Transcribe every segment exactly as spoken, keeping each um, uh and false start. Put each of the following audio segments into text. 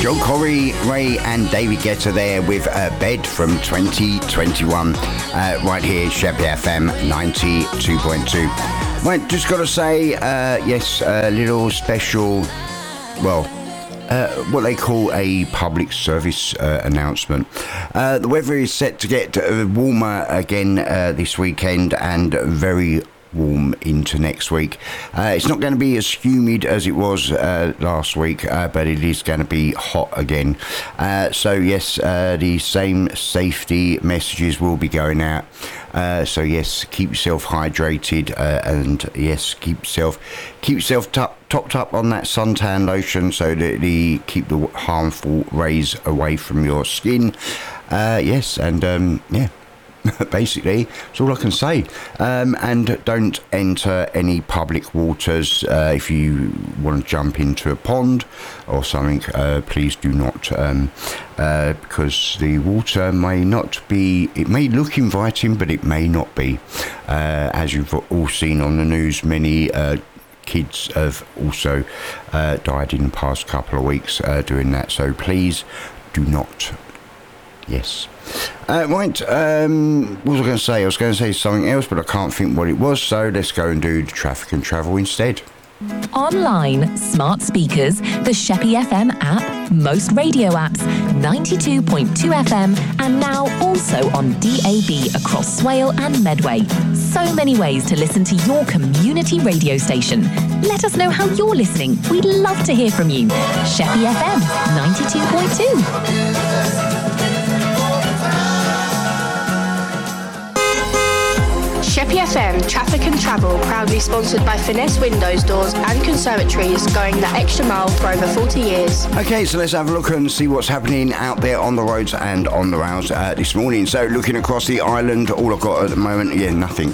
Joe Corey, Ray and David Guetta there with uh, Bed from twenty twenty-one, uh, right here, Sheppey F M ninety-two point two. Right, just got to say, uh, yes, a little special, well, Uh, what they call a public service uh, announcement. Uh, the weather is set to get uh, warmer again uh, this weekend and very warm into next week. Uh, it's not going to be as humid as it was uh, last week, uh, but it is going to be hot again. Uh, so yes, uh, the same safety messages will be going out. Uh, so yes, keep yourself hydrated uh, and yes, keep yourself keep yourself top, topped up on that suntan lotion so that the keep the harmful rays away from your skin. Uh, yes, and um, yeah. Basically, that's all I can say. Um, and don't enter any public waters. Uh, if you want to jump into a pond or something, uh, please do not, um, uh, because the water may not be, it may look inviting, but it may not be. Uh, as you've all seen on the news, many uh, kids have also uh, died in the past couple of weeks uh, doing that. So please do not. Yes. Uh, right, um, what was I going to say? I was going to say something else, but I can't think what it was, so let's go and do the traffic and travel instead. Online, smart speakers, the Sheppey F M app, most radio apps, ninety-two point two F M, and now also on D A B across Swale and Medway. So many ways to listen to your community radio station. Let us know how you're listening. We'd love to hear from you. Sheppey F M, ninety-two point two. Sheppey F M Traffic and Travel, proudly sponsored by Finesse Windows, Doors and Conservatories, going the extra mile for over forty years. Okay, so let's have a look and see what's happening out there on the roads and on the rails uh, this morning. So looking across the island, all I've got at the moment, yeah, nothing.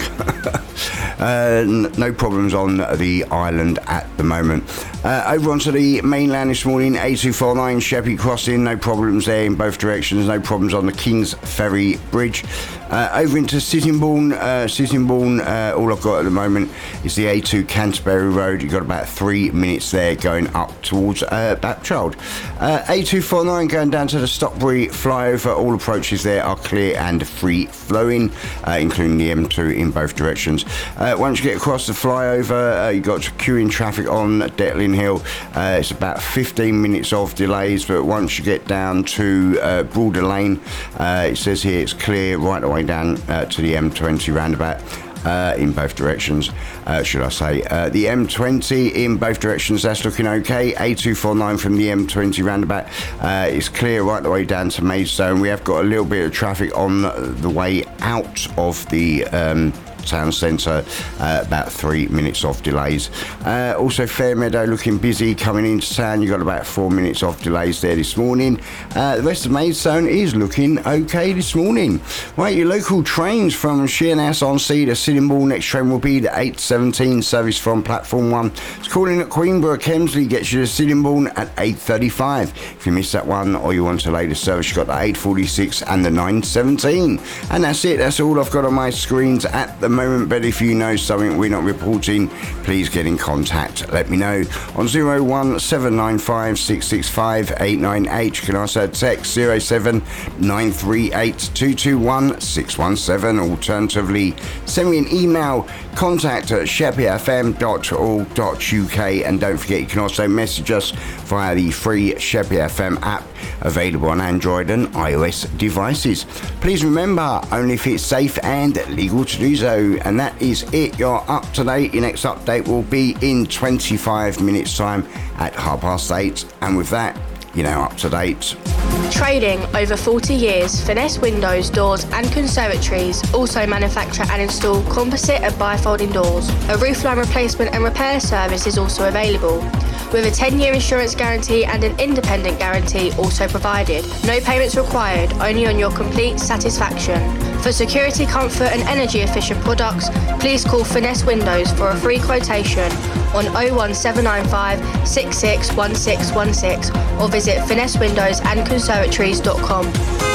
uh, n- no problems on the island at the moment. Uh, over onto the mainland this morning, A two forty-nine Sheppey Crossing, no problems there in both directions, no problems on the King's Ferry Bridge. Uh, over into Sittingbourne, uh, Sittingbourne, uh, all I've got at the moment is the A two Canterbury Road. You've got about three minutes there going up towards uh, Bapchild. Uh, A two forty-nine going down to the Stockbury flyover. All approaches there are clear and free flowing, uh, including the M two in both directions. Uh, once you get across the flyover, uh, you've got queuing traffic on Detling Hill. Uh, it's about fifteen minutes of delays, but once you get down to uh, Broader Lane, uh, it says here it's clear right the way down uh, to the M twenty roundabout. Uh, in both directions, uh, should I say. Uh, the M twenty in both directions, that's looking okay. A two forty-nine from the M twenty roundabout uh, is clear right the way down to Maidstone. We have got a little bit of traffic on the way out of the um, town centre, uh, about three minutes of delays. Uh, also Fairmeadow looking busy coming into town. You've got about four minutes of delays there this morning. Uh, the rest of Maidstone is looking okay this morning. Right, your local trains from Sheerness on Sea to Sittingbourne. Next train will be the eight seventeen service from platform one. It's calling at Queenborough Kemsley, gets you to Sittingbourne at eight thirty-five. If you missed that one or you want a later service, you've got the eight forty-six and the nine seventeen. And that's it, that's all I've got on my screens at the moment, but if you know something we're not reporting, please get in contact. Let me know on zero one seven nine five six six five eight nine eight. You can also text zero seven nine three eight two two one six one seven. Alternatively, send me an email, contact at sheppey f m dot org dot u k, and don't forget you can also message us via the free Sheppey F M app, available on Android and iOS devices. Please remember, only if it's safe and legal to do so. And that is it. You're up to date. Your next update will be in twenty-five minutes time at half past eight. And with that, you're now up to date. Trading over forty years, Finesse Windows, Doors and Conservatories also manufacture and install composite and bifolding doors. A roofline replacement and repair service is also available, with a ten-year insurance guarantee and an independent guarantee also provided. No payments required, only on your complete satisfaction. For security, comfort and energy efficient products, please call Finesse Windows for a free quotation on oh one seven nine five six six one six one six or visit finesse windows and conservatories dot com.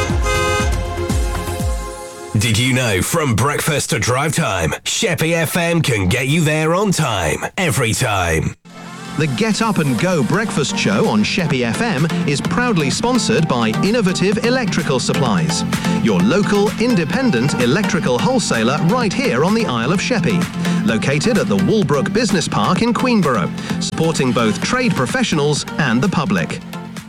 Did you know from breakfast to drive time, Sheppey F M can get you there on time, every time. The Get Up and Go breakfast show on Sheppey F M is proudly sponsored by Innovative Electrical Supplies, your local independent electrical wholesaler right here on the Isle of Sheppey, located at the Walbrook Business Park in Queenborough, supporting both trade professionals and the public.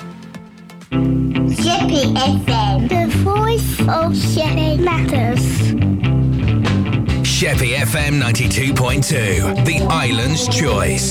Sheppey F M, the voice of Sheppey matters. Sheppey F M ninety-two point two, the island's choice.